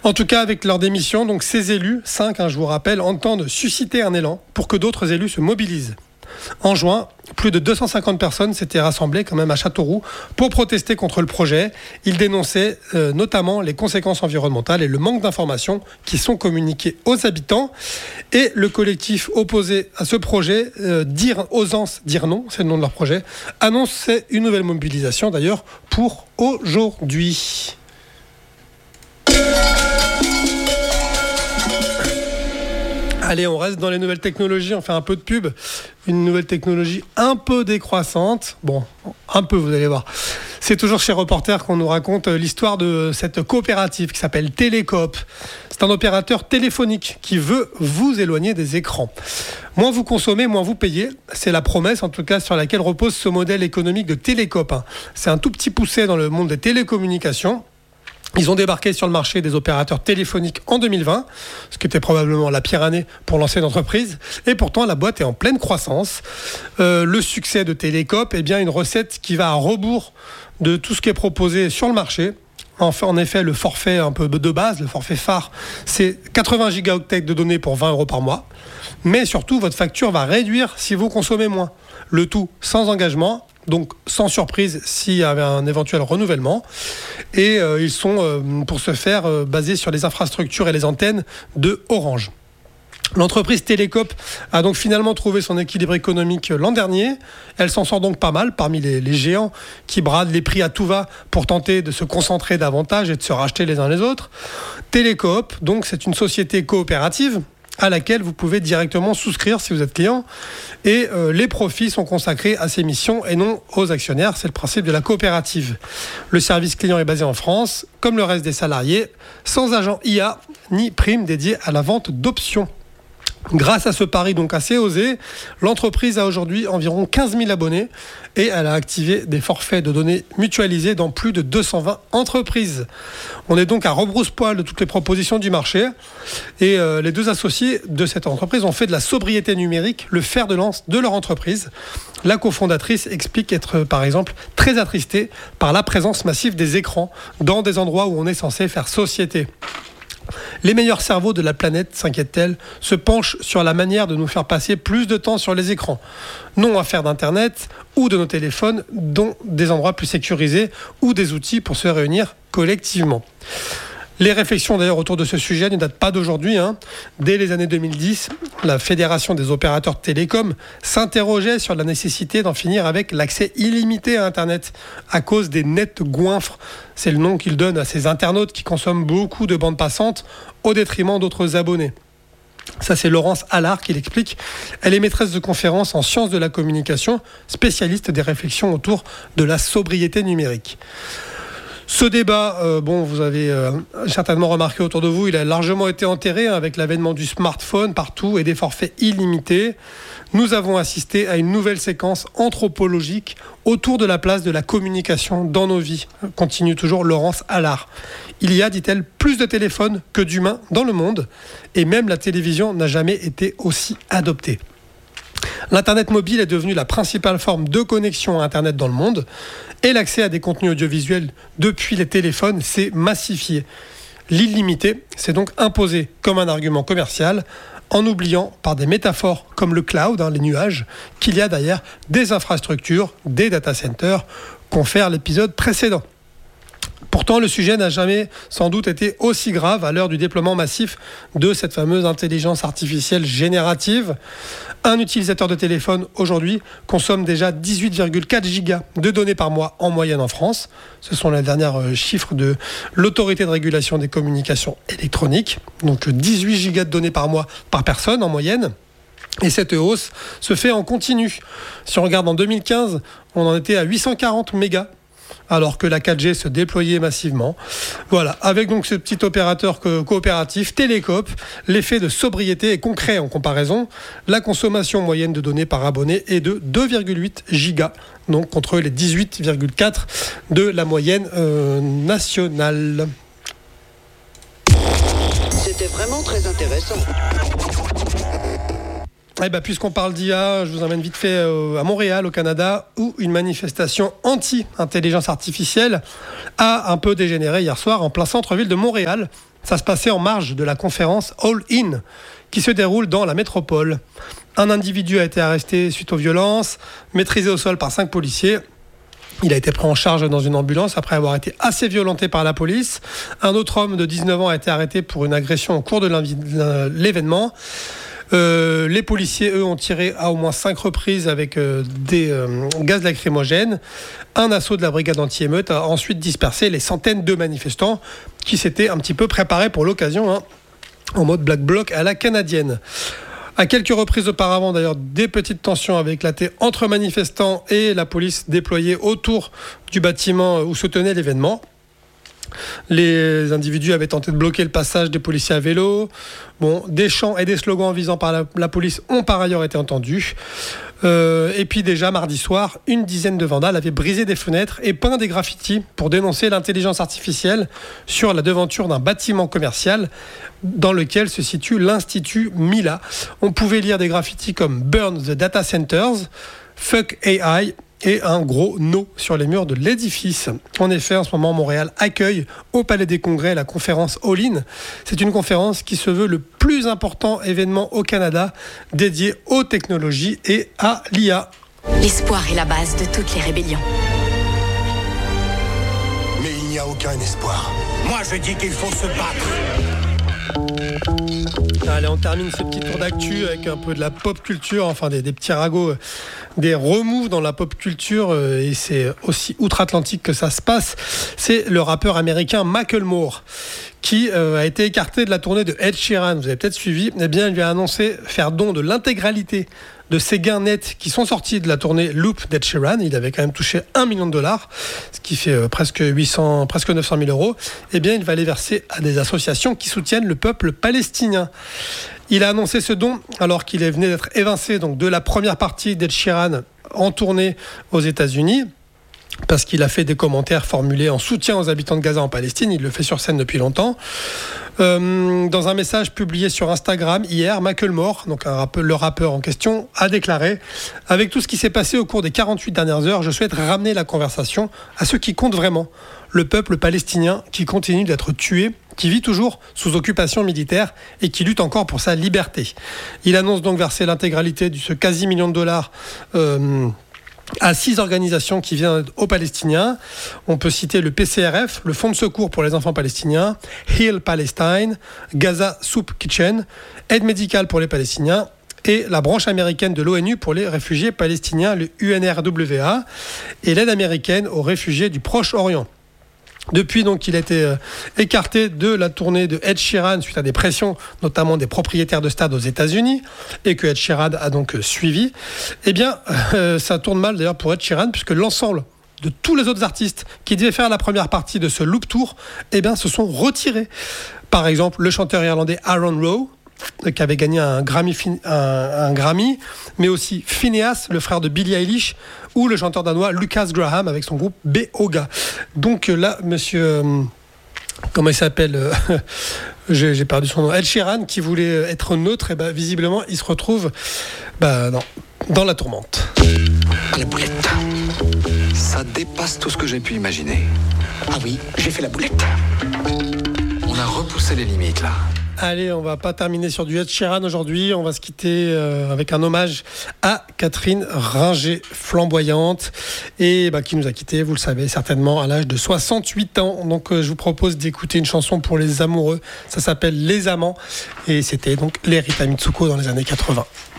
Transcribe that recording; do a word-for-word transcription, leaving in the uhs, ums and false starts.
En tout cas, avec leur démission, donc ces élus, cinq, hein, je vous rappelle, entendent susciter un élan pour que d'autres élus se mobilisent. En juin, plus de deux cent cinquante personnes s'étaient rassemblées quand même à Châteauroux pour protester contre le projet. Ils dénonçaient euh, notamment les conséquences environnementales et le manque d'informations qui sont communiquées aux habitants. Et le collectif opposé à ce projet, euh, dire, Osance dire non, c'est le nom de leur projet, annonçait une nouvelle mobilisation d'ailleurs pour aujourd'hui. Allez, on reste dans les nouvelles technologies, on fait un peu de pub. Une nouvelle technologie un peu décroissante. Bon, un peu, vous allez voir. C'est toujours chez Reporter qu'on nous raconte l'histoire de cette coopérative qui s'appelle Télécoop. C'est un opérateur téléphonique qui veut vous éloigner des écrans. Moins vous consommez, moins vous payez. C'est la promesse, en tout cas, sur laquelle repose ce modèle économique de Télécoop. C'est un tout petit poussé dans le monde des télécommunications. Ils ont débarqué sur le marché des opérateurs téléphoniques en deux mille vingt, ce qui était probablement la pire année pour lancer une entreprise. Et pourtant, la boîte est en pleine croissance. Euh, le succès de Télécoop est bien une recette qui va à rebours de tout ce qui est proposé sur le marché. Enfin, en effet, le forfait un peu de base, le forfait phare, c'est quatre-vingts gigaoctets de données pour vingt euros par mois. Mais surtout, votre facture va réduire si vous consommez moins. Le tout sans engagement. Donc sans surprise s'il y avait un éventuel renouvellement. Et euh, ils sont, euh, pour ce faire, euh, basés sur les infrastructures et les antennes de Orange. L'entreprise Télécoop a donc finalement trouvé son équilibre économique l'an dernier. Elle s'en sort donc pas mal parmi les, les géants qui bradent les prix à tout va pour tenter de se concentrer davantage et de se racheter les uns les autres. Télécoop, donc, c'est une société coopérative à laquelle vous pouvez directement souscrire si vous êtes client. Et euh, les profits sont consacrés à ces missions et non aux actionnaires. C'est le principe de la coopérative. Le service client est basé en France, comme le reste des salariés, sans agent I A ni prime dédiée à la vente d'options. Grâce à ce pari donc assez osé, l'entreprise a aujourd'hui environ quinze mille abonnés et elle a activé des forfaits de données mutualisés dans plus de deux cent vingt entreprises. On est donc à rebrousse-poil de toutes les propositions du marché et euh, les deux associés de cette entreprise ont fait de la sobriété numérique le fer de lance de leur entreprise. La cofondatrice explique être par exemple très attristée par la présence massive des écrans dans des endroits où on est censé faire société. Les meilleurs cerveaux de la planète, s'inquiète-t-elle, se penchent sur la manière de nous faire passer plus de temps sur les écrans. Non à faire d'Internet ou de nos téléphones, dont des endroits plus sécurisés ou des outils pour se réunir collectivement. Les réflexions d'ailleurs autour de ce sujet ne datent pas d'aujourd'hui. Hein. Dès les années deux mille dix, la Fédération des opérateurs télécoms s'interrogeait sur la nécessité d'en finir avec l'accès illimité à Internet à cause des nets goinfres. C'est le nom qu'ils donnent à ces internautes qui consomment beaucoup de bandes passantes au détriment d'autres abonnés. Ça, c'est Laurence Allard qui l'explique. Elle est maîtresse de conférences en sciences de la communication, spécialiste des réflexions autour de la sobriété numérique. Ce débat, euh, bon, vous avez euh, certainement remarqué autour de vous, il a largement été enterré hein, avec l'avènement du smartphone partout et des forfaits illimités. Nous avons assisté à une nouvelle séquence anthropologique autour de la place de la communication dans nos vies, continue toujours Laurence Allard. Il y a, dit-elle, plus de téléphones que d'humains dans le monde et même la télévision n'a jamais été aussi adoptée. L'Internet mobile est devenu la principale forme de connexion à Internet dans le monde et l'accès à des contenus audiovisuels depuis les téléphones s'est massifié. L'illimité s'est donc imposé comme un argument commercial en oubliant par des métaphores comme le cloud, hein, les nuages, qu'il y a d'ailleurs des infrastructures, des data centers, confère l'épisode précédent. Pourtant, le sujet n'a jamais sans doute été aussi grave à l'heure du déploiement massif de cette fameuse intelligence artificielle générative. Un utilisateur de téléphone aujourd'hui consomme déjà dix-huit virgule quatre gigas de données par mois en moyenne en France. Ce sont les derniers chiffres de l'autorité de régulation des communications électroniques. Donc dix-huit gigas de données par mois par personne en moyenne. Et cette hausse se fait en continu. Si on regarde en deux mille quinze, on en était à huit cent quarante mégas. Alors que la quatre G se déployait massivement. Voilà, avec donc ce petit opérateur coopératif, Télécoop, l'effet de sobriété est concret en comparaison. La consommation moyenne de données par abonné est de deux virgule huit gigas, donc contre les dix-huit virgule quatre de la moyenne euh, nationale. C'était vraiment très intéressant. Eh ben, puisqu'on parle d'I A, je vous emmène vite fait à Montréal, au Canada, où une manifestation anti-intelligence artificielle a un peu dégénéré hier soir en plein centre-ville de Montréal. Ça se passait en marge de la conférence All In, qui se déroule dans la métropole. Un individu a été arrêté suite aux violences, maîtrisé au sol par cinq policiers. Il a été pris en charge dans une ambulance après avoir été assez violenté par la police. Un autre homme de dix-neuf ans a été arrêté pour une agression au cours de l'événement. Euh, les policiers, eux, ont tiré à au moins cinq reprises avec euh, des euh, gaz lacrymogènes. Un assaut de la brigade anti-émeute a ensuite dispersé les centaines de manifestants qui s'étaient un petit peu préparés pour l'occasion, hein, en mode Black Bloc à la canadienne. À quelques reprises auparavant, d'ailleurs, des petites tensions avaient éclaté entre manifestants et la police déployée autour du bâtiment où se tenait l'événement. Les individus avaient tenté de bloquer le passage des policiers à vélo. Bon, des chants et des slogans visant par la, la police ont par ailleurs été entendus. Euh, et puis déjà, mardi soir, une dizaine de vandales avaient brisé des fenêtres et peint des graffitis pour dénoncer l'intelligence artificielle sur la devanture d'un bâtiment commercial dans lequel se situe l'Institut Mila. On pouvait lire des graffitis comme « Burn the data centers »,« Fuck A I », et un gros « no » sur les murs de l'édifice. En effet, en ce moment, Montréal accueille au Palais des Congrès la conférence All In. C'est une conférence qui se veut le plus important événement au Canada dédié aux technologies et à l'I A. L'espoir est la base de toutes les rébellions. Mais il n'y a aucun espoir. Moi, je dis qu'il faut se battre. Allez, on termine ce petit tour d'actu avec un peu de la pop culture, enfin des, des petits ragots, des remous dans la pop culture, et c'est aussi outre-Atlantique que ça se passe. C'est le rappeur américain Macklemore qui euh, a été écarté de la tournée de Ed Sheeran. Vous avez peut-être suivi. Eh bien, il lui a annoncé faire don de l'intégralité de ses gains nets qui sont sortis de la tournée Loop d'Ed Sheeran. Il avait quand même touché un million de dollars, ce qui fait euh, presque huit cents, presque neuf cent mille euros. Eh bien, il va les verser à des associations qui soutiennent le peuple palestinien. Il a annoncé ce don alors qu'il venait d'être évincé donc, de la première partie d'Ed Sheeran en tournée aux États-Unis, parce qu'il a fait des commentaires formulés en soutien aux habitants de Gaza en Palestine. Il le fait sur scène depuis longtemps. Euh, dans un message publié sur Instagram hier, Macklemore, donc un rappeur, le rappeur en question, a déclaré « Avec tout ce qui s'est passé au cours des quarante-huit dernières heures, je souhaite ramener la conversation à ce qui compte vraiment, le peuple palestinien qui continue d'être tué, qui vit toujours sous occupation militaire et qui lutte encore pour sa liberté. » Il annonce donc verser l'intégralité de ce quasi-million de dollars euh, à six organisations qui viennent aux Palestiniens. On peut citer le P C R F, le Fonds de secours pour les enfants palestiniens, Heal Palestine, Gaza Soup Kitchen, Aide médicale pour les Palestiniens et la branche américaine de l'ONU pour les réfugiés palestiniens, le U N R W A, et l'aide américaine aux réfugiés du Proche-Orient. Depuis, donc, il a été euh, écarté de la tournée de Ed Sheeran suite à des pressions, notamment des propriétaires de stades aux États-Unis, et que Ed Sheeran a donc euh, suivi. Eh bien, euh, ça tourne mal d'ailleurs pour Ed Sheeran, puisque l'ensemble de tous les autres artistes qui devaient faire la première partie de ce Loop Tour, eh bien, se sont retirés. Par exemple, le chanteur irlandais Aaron Rowe, qui avait gagné un Grammy, un, un Grammy, mais aussi Phineas, le frère de Billie Eilish, ou le chanteur danois Lucas Graham avec son groupe Beoga. Donc là, monsieur, euh, comment il s'appelle euh, j'ai, j'ai perdu son nom, Ed Sheeran, qui voulait être neutre, et ben visiblement, il se retrouve bah, dans, dans la tourmente. La boulette, ça dépasse tout ce que j'ai pu imaginer. Ah oui, j'ai fait la boulette. On a repoussé les limites là. Allez, on va pas terminer sur du Ed Sheeran aujourd'hui. On va se quitter euh, avec un hommage à Catherine Ringer, flamboyante, et bah, qui nous a quittés, vous le savez certainement, à l'âge de soixante-huit ans. Donc, euh, je vous propose d'écouter une chanson pour les amoureux. Ça s'appelle Les Amants, et c'était donc les Rita Mitsuko dans les années quatre-vingts.